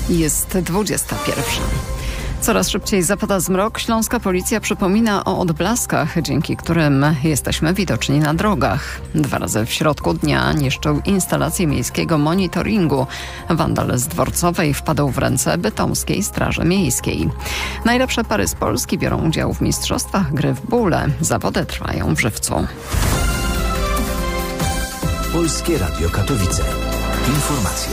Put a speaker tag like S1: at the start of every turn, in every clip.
S1: Jest 21. Coraz szybciej zapada zmrok. Śląska policja przypomina o odblaskach, dzięki którym jesteśmy widoczni na drogach. 2 razy w środku dnia niszczył instalację miejskiego monitoringu. Wandal z Dworcowej wpadł w ręce bytomskiej Straży Miejskiej. Najlepsze pary z Polski biorą udział w mistrzostwach gry w bóle. Zawody trwają w Żywcu.
S2: Polskie Radio Katowice. Informacje.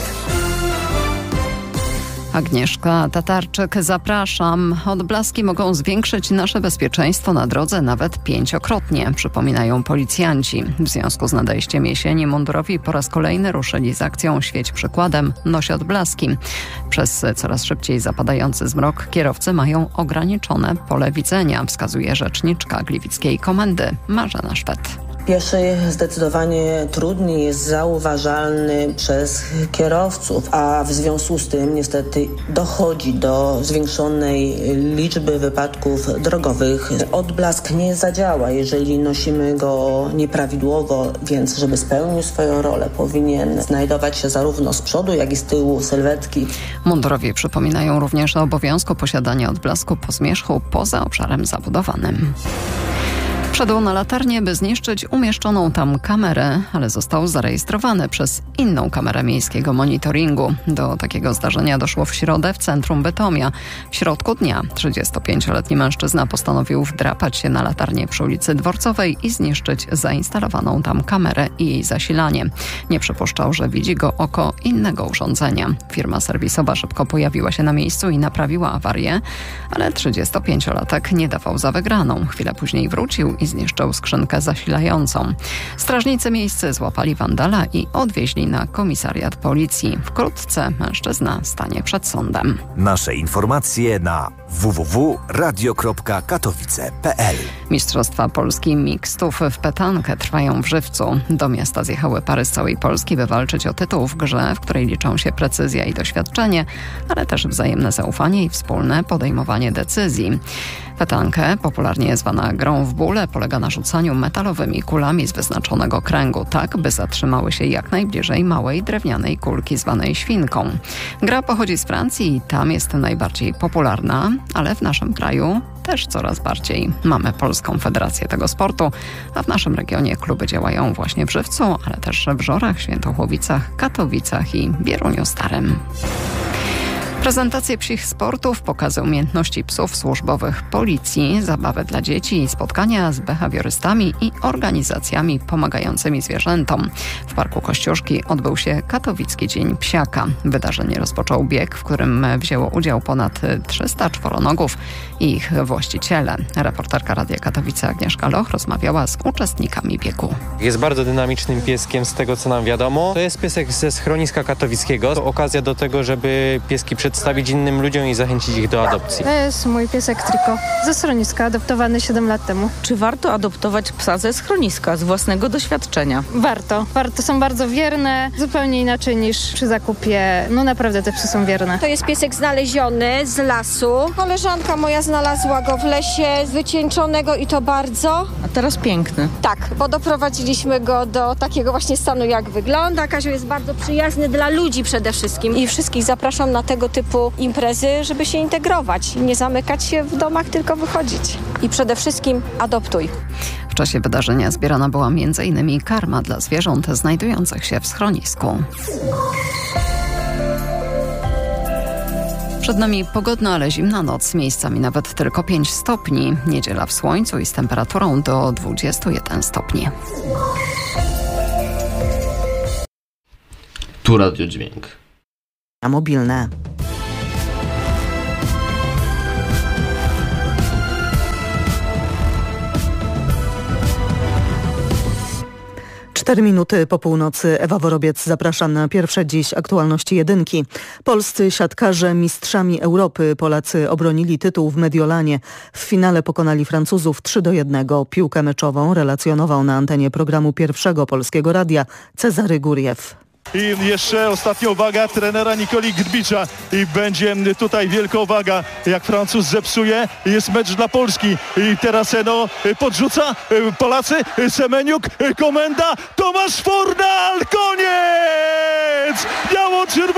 S1: Agnieszka Tatarczyk, zapraszam. Odblaski mogą zwiększyć nasze bezpieczeństwo na drodze nawet 5-krotnie, przypominają policjanci. W związku z nadejściem jesieni mundurowi po raz kolejny ruszyli z akcją Świeć przykładem, noś odblaski. Przez coraz szybciej zapadający zmrok kierowcy mają ograniczone pole widzenia, wskazuje rzeczniczka gliwickiej komendy Marzena Szwed.
S3: Pieszy zdecydowanie trudniej jest zauważalny przez kierowców, a w związku z tym niestety dochodzi do zwiększonej liczby wypadków drogowych. Odblask nie zadziała, jeżeli nosimy go nieprawidłowo, więc żeby spełnił swoją rolę, powinien znajdować się zarówno z przodu, jak i z tyłu sylwetki.
S1: Mundurowi przypominają również o obowiązku posiadania odblasku po zmierzchu poza obszarem zabudowanym. Wszedł na latarnię, by zniszczyć umieszczoną tam kamerę, ale został zarejestrowany przez inną kamerę miejskiego monitoringu. Do takiego zdarzenia doszło w środę w centrum Bytomia. W środku dnia 35-letni mężczyzna postanowił wdrapać się na latarnię przy ulicy Dworcowej i zniszczyć zainstalowaną tam kamerę i jej zasilanie. Nie przypuszczał, że widzi go oko innego urządzenia. Firma serwisowa szybko pojawiła się na miejscu i naprawiła awarię, ale 35-latek nie dawał za wygraną. Chwilę później wrócił i zniszczył skrzynkę zasilającą. Strażnicy miejscy złapali wandala i odwieźli na komisariat policji. Wkrótce mężczyzna stanie przed sądem.
S2: Nasze informacje na www.radio.katowice.pl.
S1: Mistrzostwa Polski mixtów w petankę trwają w Żywcu. Do miasta zjechały pary z całej Polski, by walczyć o tytuł w grze, w której liczą się precyzja i doświadczenie, ale też wzajemne zaufanie i wspólne podejmowanie decyzji. Petankę, popularnie zwana grą w bóle, polega na rzucaniu metalowymi kulami z wyznaczonego kręgu, tak by zatrzymały się jak najbliżej małej drewnianej kulki zwanej świnką. Gra pochodzi z Francji i tam jest najbardziej popularna, ale w naszym kraju też coraz bardziej. Mamy Polską Federację tego sportu, a w naszym regionie kluby działają właśnie w Żywcu, ale też w Żorach, Świętochłowicach, Katowicach i Bieruniu Starym. Prezentacje psich sportów, pokazy umiejętności psów służbowych policji, zabawy dla dzieci i spotkania z behawiorystami i organizacjami pomagającymi zwierzętom. W Parku Kościuszki odbył się Katowicki Dzień Psiaka. Wydarzenie rozpoczął bieg, w którym wzięło udział ponad 300 czworonogów i ich właściciele. Reporterka Radia Katowice Agnieszka Loch rozmawiała z uczestnikami biegu.
S4: Jest bardzo dynamicznym pieskiem z tego, co nam wiadomo. To jest piesek ze schroniska katowickiego. To okazja do tego, żeby pieski przedstawić innym ludziom i zachęcić ich do adopcji.
S5: To jest mój piesek Triko ze schroniska, adoptowany 7 lat temu.
S6: Czy warto adoptować psa ze schroniska, z własnego doświadczenia?
S5: Warto. Są bardzo wierne, zupełnie inaczej niż przy zakupie. No naprawdę te psy są wierne.
S7: To jest piesek znaleziony z lasu. Koleżanka moja znalazła go w lesie, wycieńczonego i to bardzo.
S6: A teraz piękny.
S7: Tak, bo doprowadziliśmy go do takiego właśnie stanu, jak wygląda. Kazio jest bardzo przyjazny dla ludzi przede wszystkim i wszystkich zapraszam na tego typu imprezy, żeby się integrować. Nie zamykać się w domach, tylko wychodzić. I przede wszystkim adoptuj.
S1: W czasie wydarzenia zbierana była m.in. karma dla zwierząt znajdujących się w schronisku. Przed nami pogodna, ale zimna noc, miejscami nawet tylko 5 stopni. Niedziela w słońcu i z temperaturą do 21 stopni.
S8: Tu radiodźwięk.
S9: A mobilne. Cztery minuty po północy. Ewa Worobiec, zapraszam na pierwsze dziś aktualności jedynki. Polscy siatkarze mistrzami Europy. Polacy obronili tytuł w Mediolanie. W finale pokonali Francuzów 3-1. Piłkę meczową relacjonował na antenie programu Pierwszego Polskiego Radia Cezary Guriew.
S10: I jeszcze ostatnia uwaga trenera Nikoli Gdbicza i będzie tutaj wielka uwaga, jak Francuz zepsuje, jest mecz dla Polski i teraz podrzuca Polacy, Semeniuk, komenda, Tomasz Fornal, koniec! Biało-czerwoni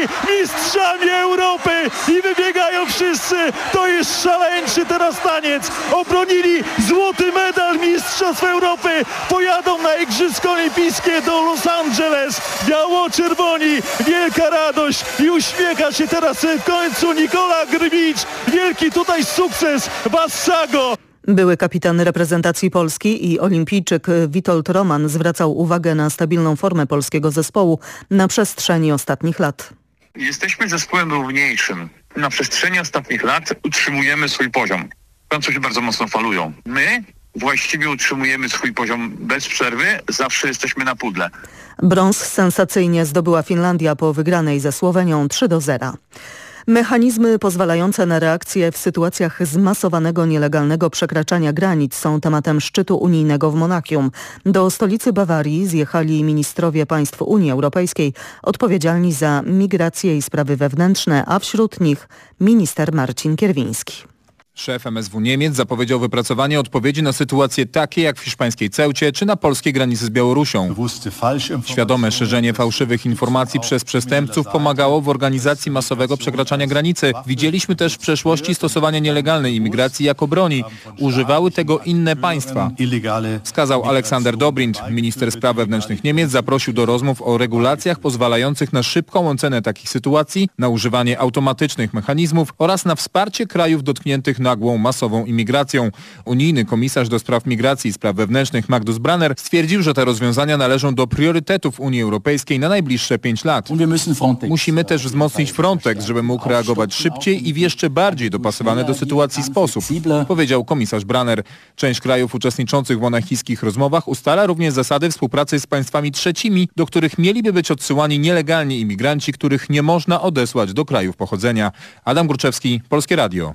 S10: mistrzami Europy i wybiegają wszyscy. To jest szaleńczy teraz taniec. Obronili złoty medal Mistrzostw Europy. Pojadą na Igrzyska Olimpijskie do Los Angeles. Biało-czerwoni, wielka radość i uśmiecha się teraz w końcu Nikola Grbicz. Wielki tutaj sukces Vassago.
S9: Były kapitan reprezentacji Polski i olimpijczyk Witold Roman zwracał uwagę na stabilną formę polskiego zespołu na przestrzeni ostatnich lat.
S8: Jesteśmy zespołem równiejszym. Na przestrzeni ostatnich lat utrzymujemy swój poziom. Francuzi bardzo mocno falują. My właściwie utrzymujemy swój poziom bez przerwy, zawsze jesteśmy na pudle.
S9: Brąz sensacyjnie zdobyła Finlandia po wygranej ze Słowenią 3-0. Mechanizmy pozwalające na reakcję w sytuacjach zmasowanego nielegalnego przekraczania granic są tematem szczytu unijnego w Monachium. Do stolicy Bawarii zjechali ministrowie państw Unii Europejskiej odpowiedzialni za migrację i sprawy wewnętrzne, a wśród nich minister Marcin Kierwiński.
S11: Szef MSW Niemiec zapowiedział wypracowanie odpowiedzi na sytuacje takie jak w hiszpańskiej Ceucie czy na polskiej granicy z Białorusią. Świadome szerzenie fałszywych informacji przez przestępców pomagało w organizacji masowego przekraczania granicy. Widzieliśmy też w przeszłości stosowanie nielegalnej imigracji jako broni. Używały tego inne państwa. Wskazał Aleksander Dobrindt. Minister spraw wewnętrznych Niemiec zaprosił do rozmów o regulacjach pozwalających na szybką ocenę takich sytuacji, na używanie automatycznych mechanizmów oraz na wsparcie krajów dotkniętych nagłą masową imigracją. Unijny komisarz do spraw migracji i spraw wewnętrznych Magnus Branner stwierdził, że te rozwiązania należą do priorytetów Unii Europejskiej na najbliższe 5 lat. Musimy też wzmocnić Frontex, żeby mógł reagować szybciej i w jeszcze bardziej dopasowany do sytuacji sposób, powiedział komisarz Branner. Część krajów uczestniczących w monachijskich rozmowach ustala również zasady współpracy z państwami trzecimi, do których mieliby być odsyłani nielegalni imigranci, których nie można odesłać do krajów pochodzenia. Adam Gruczewski, Polskie Radio.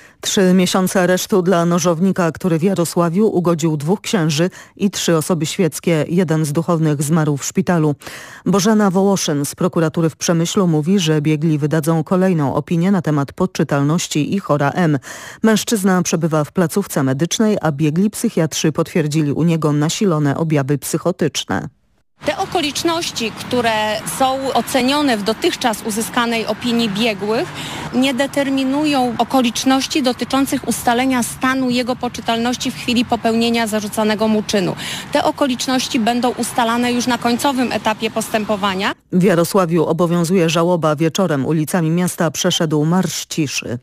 S9: 3 miesiące aresztu dla nożownika, który w Jarosławiu ugodził 2 księży i 3 osoby świeckie. Jeden z duchownych zmarł w szpitalu. Bożena Wołoszyn z prokuratury w Przemyślu mówi, że biegli wydadzą kolejną opinię na temat podczytalności i chora M. Mężczyzna przebywa w placówce medycznej, a biegli psychiatrzy potwierdzili u niego nasilone objawy psychotyczne.
S12: Te okoliczności, które są ocenione w dotychczas uzyskanej opinii biegłych, nie determinują okoliczności dotyczących ustalenia stanu jego poczytalności w chwili popełnienia zarzucanego mu czynu. Te okoliczności będą ustalane już na końcowym etapie postępowania.
S9: W Jarosławiu obowiązuje żałoba. Wieczorem ulicami miasta przeszedł marsz ciszy.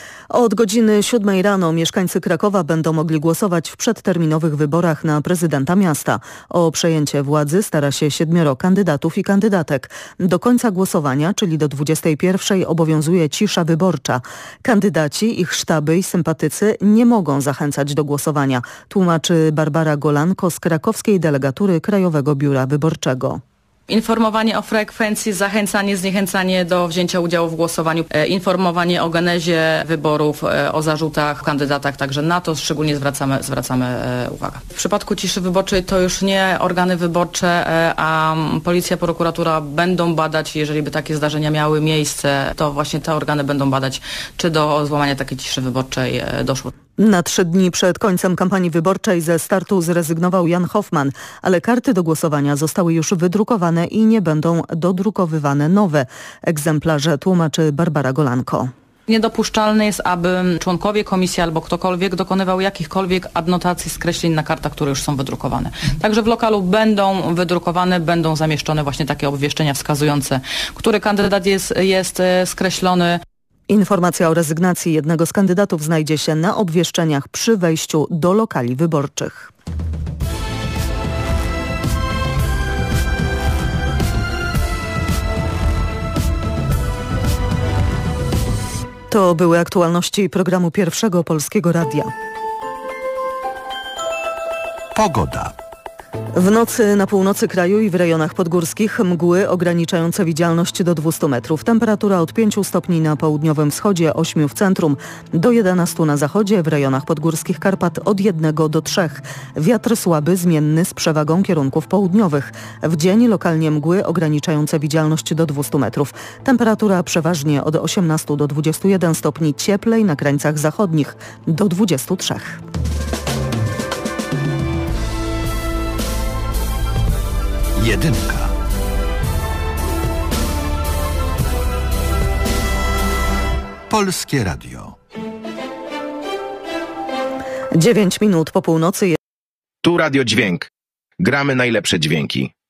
S9: Od godziny 7 rano mieszkańcy Krakowa będą mogli głosować w przedterminowych wyborach na prezydenta miasta. O przejęcie władzy stara się 7 kandydatów i kandydatek. Do końca głosowania, czyli do 21, obowiązuje cisza wyborcza. Kandydaci, ich sztaby i sympatycy nie mogą zachęcać do głosowania, tłumaczy Barbara Golanko z krakowskiej delegatury Krajowego Biura Wyborczego.
S6: Informowanie o frekwencji, zachęcanie, zniechęcanie do wzięcia udziału w głosowaniu, informowanie o genezie wyborów, o zarzutach, kandydatach, także na to szczególnie zwracamy uwagę. W przypadku ciszy wyborczej to już nie organy wyborcze, a policja, prokuratura będą badać, jeżeli by takie zdarzenia miały miejsce, to właśnie te organy będą badać, czy do złamania takiej ciszy wyborczej doszło.
S9: Na 3 dni przed końcem kampanii wyborczej ze startu zrezygnował Jan Hoffman, ale karty do głosowania zostały już wydrukowane i nie będą dodrukowywane nowe egzemplarze, tłumaczy Barbara Golanko.
S6: Niedopuszczalne jest, aby członkowie komisji albo ktokolwiek dokonywał jakichkolwiek adnotacji, skreśleń na kartach, które już są wydrukowane. Także w lokalu będą wydrukowane, będą zamieszczone właśnie takie obwieszczenia wskazujące, który kandydat jest skreślony.
S9: Informacja o rezygnacji jednego z kandydatów znajdzie się na obwieszczeniach przy wejściu do lokali wyborczych. To były aktualności programu Pierwszego Polskiego Radia.
S2: Pogoda.
S9: W nocy na północy kraju i w rejonach podgórskich mgły ograniczające widzialność do 200 metrów. Temperatura od 5 stopni na południowym wschodzie, 8 w centrum, do 11 na zachodzie, w rejonach podgórskich Karpat od 1 do 3. Wiatr słaby, zmienny z przewagą kierunków południowych. W dzień lokalnie mgły ograniczające widzialność do 200 metrów. Temperatura przeważnie od 18 do 21 stopni, cieplej na krańcach zachodnich do 23.
S2: Polskie Radio.
S9: 9 minut po północy.
S13: Tu Radio Dźwięk. Gramy najlepsze dźwięki.